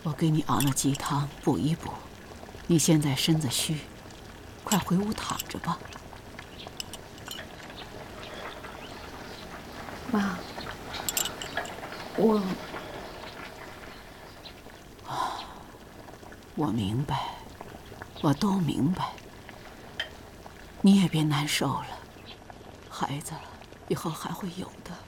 我给你熬了鸡汤，补一补。你现在身子虚，快回屋躺着吧。 妈，我明白，我都明白。你也别难受了，孩子以后还会有的。